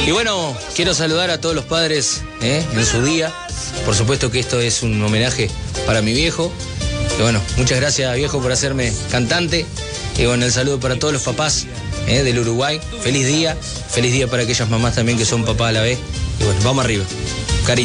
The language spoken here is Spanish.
Y bueno, quiero saludar a todos los padres en su día. Por supuesto que esto es un homenaje para mi viejo. Y bueno, muchas gracias, viejo, por hacerme cantante. Y bueno, el saludo para todos los papás del Uruguay. Feliz día para aquellas mamás también que son papás a la vez. Y bueno, vamos arriba. Cariño.